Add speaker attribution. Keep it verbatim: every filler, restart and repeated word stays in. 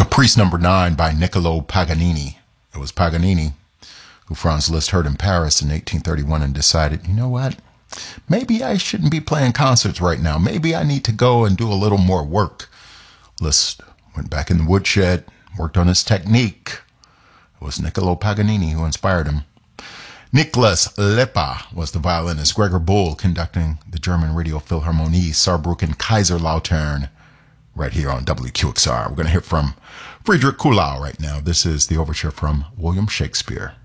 Speaker 1: Caprice number nine by Niccolo Paganini. It was Paganini who Franz Liszt heard in Paris in eighteen thirty-one and decided, you know what? Maybe I shouldn't be playing concerts right now. Maybe I need to go and do a little more work. Liszt went back in the woodshed, worked on his technique. It was Niccolo Paganini who inspired him. Niklas Leppa was the violinist. Gregor Bull conducting the German Radio Philharmonie, Saarbrücken Kaiserlautern, right here on W Q X R. We're going to hear from Friedrich Kuhlau right now. This is the overture from William Shakespeare.